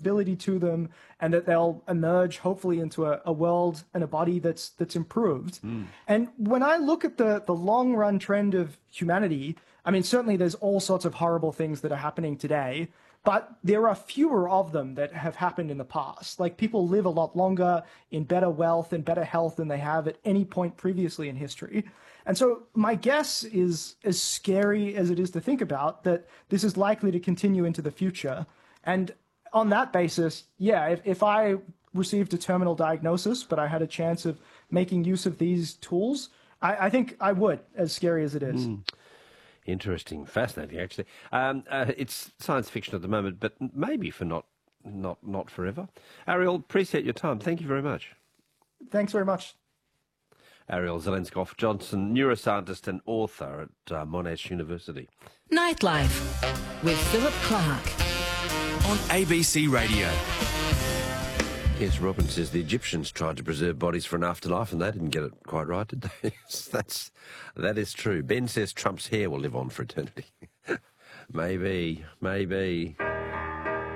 flexibility to them, and that they'll emerge hopefully into a world and a body that's improved. And when I look at the long run trend of humanity, I mean, certainly there's all sorts of horrible things that are happening today, but there are fewer of them that have happened in the past. Like, people live a lot longer in better wealth and better health than they have at any point previously in history. And so my guess is, as scary as it is to think about, that this is likely to continue into the future. And on that basis, yeah, if I received a terminal diagnosis, but I had a chance of making use of these tools, I think I would, as scary as it is. Interesting, fascinating, actually. It's science fiction at the moment, but maybe for not forever. Ariel, appreciate your time. Thank you very much. Thanks very much. Ariel Zelenskov-Johnson, neuroscientist and author at Monash University. Nightlife with Philip Clark on ABC Radio. Yes, Robin says the Egyptians tried to preserve bodies for an afterlife and they didn't get it quite right, did they? That is true. Ben says Trump's hair will live on for eternity. Maybe.